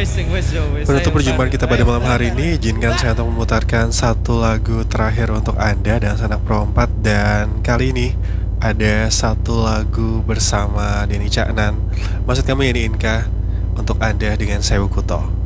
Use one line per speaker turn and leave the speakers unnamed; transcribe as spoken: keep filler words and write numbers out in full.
Penutup perjumpaan kita pada malam hari ini, izinkan saya untuk memutarkan satu lagu terakhir untuk Anda dan sanak perempat. Dan kali ini ada satu lagu bersama Denny Caknan, maksud kami Yeni Inka, untuk Anda dengan Sewu Kuto.